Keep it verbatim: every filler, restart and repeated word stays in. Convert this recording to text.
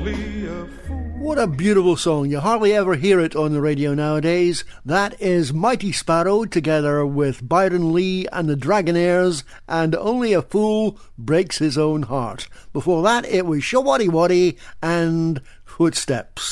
only a fool. What a beautiful song. You hardly ever hear it on the radio nowadays. That is Mighty Sparrow together with Byron Lee and the Dragonaires and Only a Fool Breaks His Own Heart. Before that it was Showaddy Waddy and Footsteps.